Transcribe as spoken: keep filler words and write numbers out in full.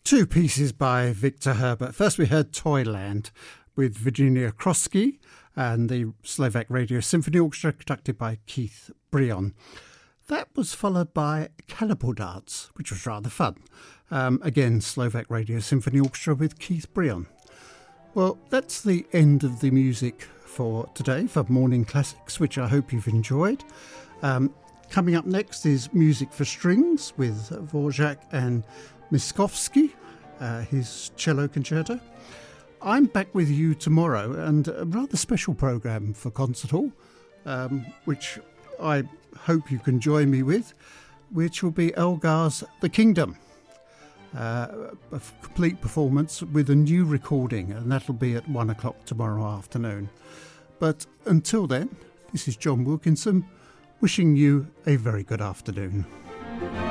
Two pieces by Victor Herbert. First we heard Toyland with Virginia Krosky and the Slovak Radio Symphony Orchestra conducted by Keith Brion. That was followed by Cannibal Dance, which was rather fun. Um, again, Slovak Radio Symphony Orchestra with Keith Brion. Well, that's the end of the music for today, for Morning Classics, which I hope you've enjoyed. Um, coming up next is Music for Strings with Dvorak and Miskovsky, uh, his cello concerto. I'm back with you tomorrow, and a rather special programme for Concert Hall, um, which I hope you can join me with, which will be Elgar's The Kingdom. Uh, a complete performance with a new recording, and that'll be at one o'clock tomorrow afternoon. But until then, this is John Wilkinson wishing you a very good afternoon.